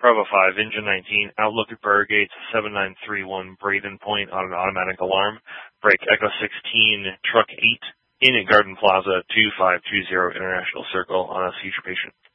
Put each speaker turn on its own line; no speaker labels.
Bravo 5, Engine 19, outlook at Burgates 7931 Braden Point on an automatic alarm. Break Echo 16, Truck 8, in at Garden Plaza 2520 International Circle on a seizure patient.